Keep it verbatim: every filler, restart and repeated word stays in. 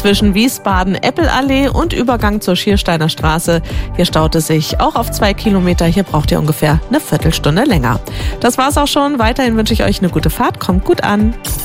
Zwischen Wiesbaden-Eppelallee und Übergang zur Schiersteiner Straße. Hier staut es sich auch auf zwei Kilometer. Hier braucht ihr ungefähr eine Viertelstunde länger. Das war's auch schon. Weiterhin wünsche ich euch eine gute Fahrt. Kommt gut an.